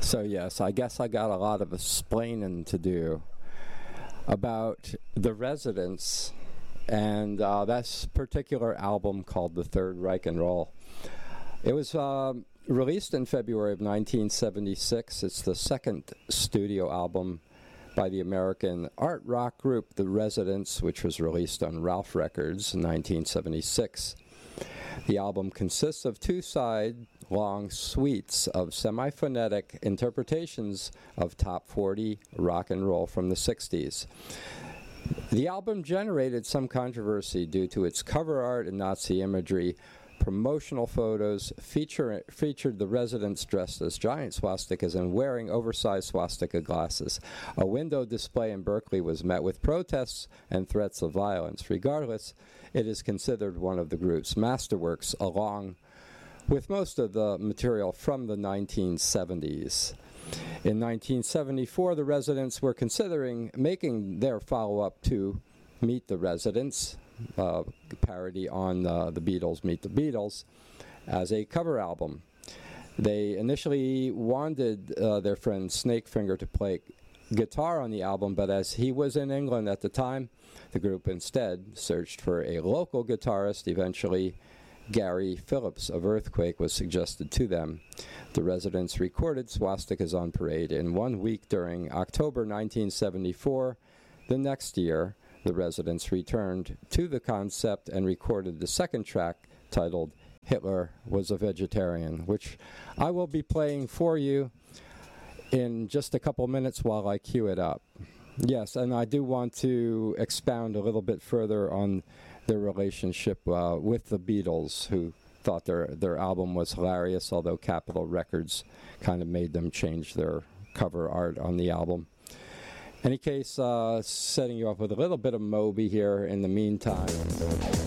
So yes, I guess I got a lot of explaining to do about the Residents and that particular album called The Third Reich and Roll. It was released in February of 1976. It's the second studio album by the American art rock group The Residents, which was released on Ralph Records in 1976. The album consists of two-side long suites of semi-phonetic interpretations of top 40 rock and roll from the 60s. The album generated some controversy due to its cover art and Nazi imagery. Promotional photos featured the Residents dressed as giant swastikas and wearing oversized swastika glasses. A window display in Berkeley was met with protests and threats of violence. Regardless, it is considered one of the group's masterworks, along with most of the material from the 1970s. In 1974, the Residents were considering making their follow-up to Meet the Residents, parody on the Beatles, Meet the Beatles, as a cover album. They initially wanted their friend Snakefinger to play guitar on the album, but as he was in England at the time, the group instead searched for a local guitarist. Eventually, Gary Phillips of Earthquake was suggested to them. The Residents recorded Swastikas on Parade in 1 week during October 1974. The next year, the Residents returned to the concept and recorded the second track titled Hitler Was a Vegetarian, which I will be playing for you in just a couple minutes while I cue it up. Yes, and I do want to expound a little bit further on their relationship with the Beatles, who thought their album was hilarious, although Capitol Records kind of made them change their cover art on the album. Any case, setting you up with a little bit of Moby here in the meantime.